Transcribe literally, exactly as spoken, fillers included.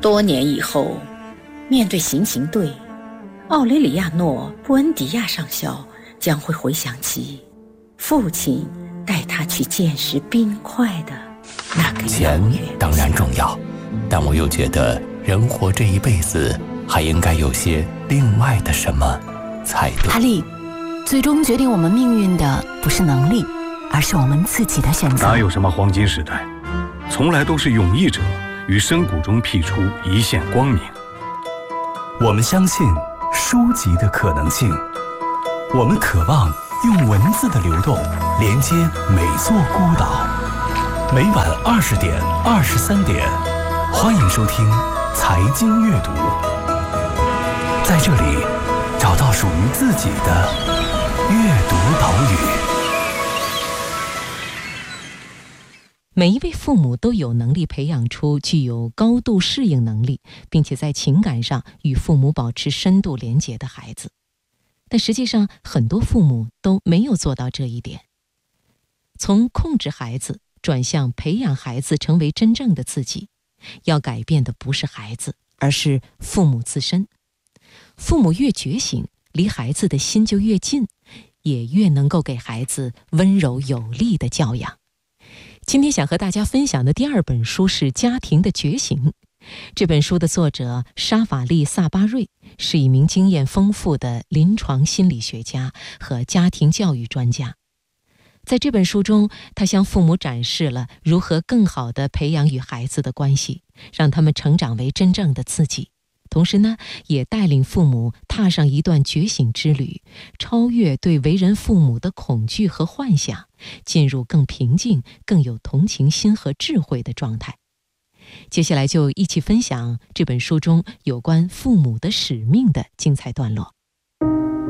多年以后，面对行刑队，奥雷里亚诺·布恩迪亚上校将会回想起父亲带他去见识冰块的那个钱当然重要，但我又觉得人活这一辈子还应该有些另外的什么才对。 哈利，最终决定我们命运的不是能力，而是我们自己的选择。 哪有什么黄金时代，从来都是勇毅者于深谷中辟出一线光明。 我们相信书籍的可能性，我们渴望用文字的流动连接每座孤岛。每晚二十点、二十三点，欢迎收听财经阅读，在这里找到属于自己的阅读岛屿。 每一位父母都有能力培养出具有高度适应能力，并且在情感上与父母保持深度连结的孩子。但实际上，很多父母都没有做到这一点。从控制孩子转向培养孩子成为真正的自己，要改变的不是孩子，而是父母自身。父母越觉醒，离孩子的心就越近，也越能够给孩子温柔有力的教养。今天想和大家分享的第二本书是《家庭的觉醒》。这本书的作者沙法利·萨巴瑞是一名经验丰富的临床心理学家和家庭教育专家。在这本书中，他向父母展示了如何更好地培养与孩子的关系，让他们成长为真正的自己。同时呢，也带领父母踏上一段觉醒之旅，超越对为人父母的恐惧和幻想，进入更平静、更有同情心和智慧的状态。接下来就一起分享这本书中有关父母的使命的精彩段落。